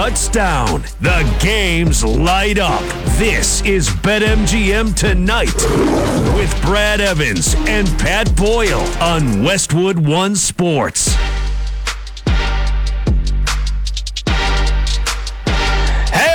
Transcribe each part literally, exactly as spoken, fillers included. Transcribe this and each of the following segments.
Touchdown. The games light up. This is BetMGM Tonight with Brad Evans and Pat Boyle on Westwood One Sports. Hey,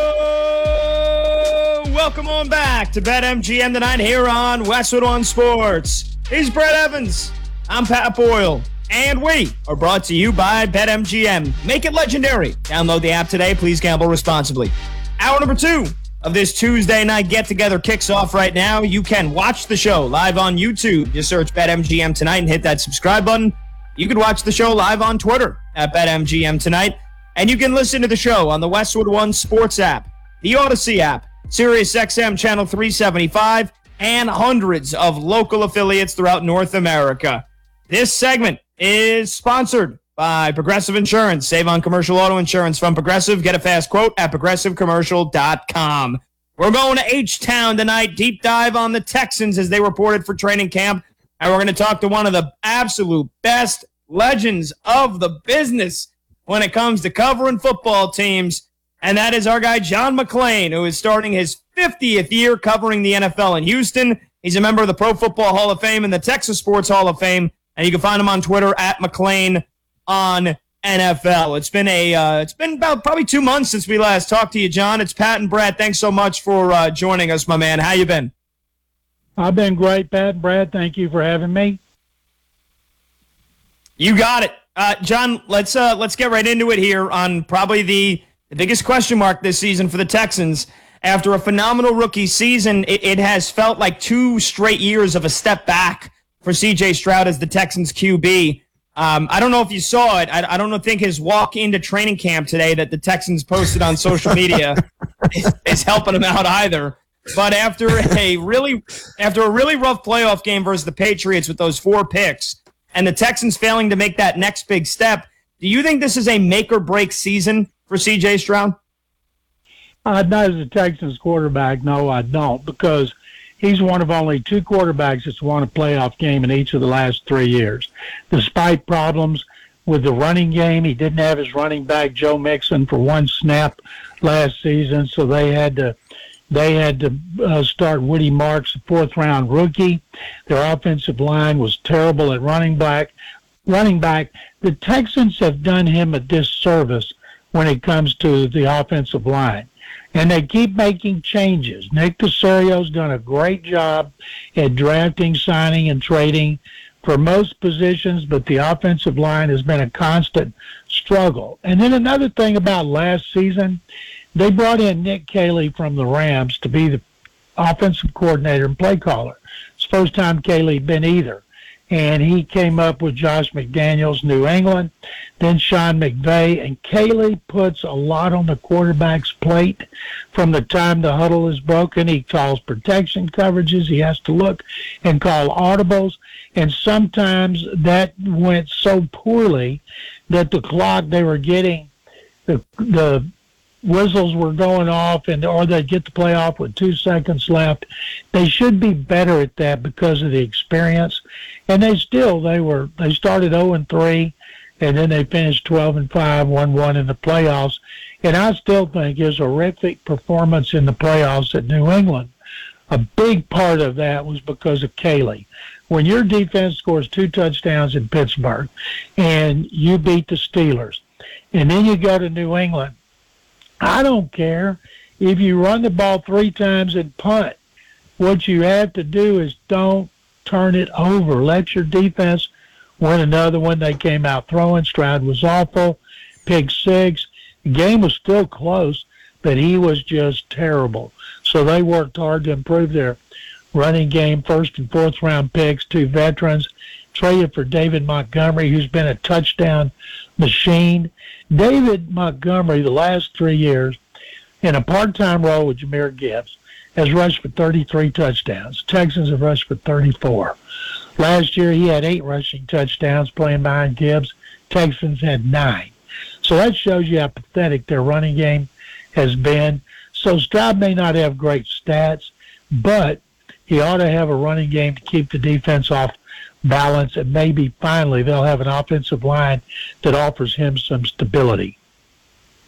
welcome on back to BetMGM Tonight here on Westwood One Sports. He's Brad Evans. I'm Pat Boyle. And we are brought to you by BetMGM. Make it legendary. Download the app today. Please gamble responsibly. Hour number two of this Tuesday night get-together kicks off right now. You can watch the show live on YouTube. Just search BetMGM Tonight and hit that subscribe button. You can watch the show live on Twitter at BetMGM Tonight. And you can listen to the show on the Westwood One Sports app, the Odyssey app, SiriusXM Channel three seventy-five, and hundreds of local affiliates throughout North America. This segment is sponsored by Progressive Insurance. Save on commercial auto insurance from Progressive. Get a fast quote at progressive commercial dot com. We're going to H-Town tonight. Deep dive on the Texans as they reported for training camp. And we're going to talk to one of the absolute best legends of the business when it comes to covering football teams. And that is our guy, John McClain, who is starting his fiftieth year covering the N F L in Houston. He's a member of the Pro Football Hall of Fame and the Texas Sports Hall of Fame. And you can find him on Twitter at McClain on N F L. It's been a uh, it's been about probably two months since we last talked to you, John. It's Pat and Brad. Thanks so much for uh, joining us, my man. How you been? I've been great, Pat and Brad. Thank you for having me. You got it, uh, John. Let's uh, let's get right into it here on probably the, the biggest question mark this season for the Texans. After a phenomenal rookie season, it, it has felt like two straight years of a step back for C J Stroud as the Texans Q B. Um, I don't know if you saw it. I, I don't think his walk into training camp today that the Texans posted on social media is, is helping him out either. But after a really after a really rough playoff game versus the Patriots with those four picks and the Texans failing to make that next big step, do you think this is a make-or-break season for C J Stroud? Uh, not as a Texans quarterback, no, I don't, because he's one of only two quarterbacks that's won a playoff game in each of the last three years. Despite problems with the running game, he didn't have his running back, Joe Mixon, for one snap last season, so they had to they had to uh, start Woody Marks, a fourth-round rookie. Their offensive line was terrible at running back. Running back, the Texans have done him a disservice when it comes to the offensive line. And they keep making changes. Nick Caserio's done a great job at drafting, signing, and trading for most positions, but the offensive line has been a constant struggle. And then another thing about last season, they brought in Nick Caley from the Rams to be the offensive coordinator and play caller. It's the first time Caley been either. And he came up with Josh McDaniels, New England, then Sean McVay, and Caley puts a lot on the quarterback's plate from the time the huddle is broken. He calls protection coverages. He has to look and call audibles, and sometimes that went so poorly that the clock they were getting, the the whistles were going off, and or they'd get the play off with two seconds left. They should be better at that because of the experience. And they still, they were, they started oh and three, and then they finished twelve and five, one one in the playoffs. And I still think his horrific performance in the playoffs at New England, a big part of that was because of Caley. When your defense scores two touchdowns in Pittsburgh, and you beat the Steelers, and then you go to New England, I don't care if you run the ball three times and punt. What you have to do is don't turn it over. Let your defense win another one. They came out throwing. Stroud was awful. Pick six. The game was still close, but he was just terrible. So they worked hard to improve their running game. First and fourth round picks, two veterans. Traded for David Montgomery, who's been a touchdown machine. David Montgomery, the last three years, in a part-time role with Jahmyr Gibbs, has rushed for thirty-three touchdowns. Texans have rushed for thirty-four. Last year, he had eight rushing touchdowns playing behind Gibbs. Texans had nine. So that shows you how pathetic their running game has been. So Stroud may not have great stats, but he ought to have a running game to keep the defense off balance, and maybe finally they'll have an offensive line that offers him some stability.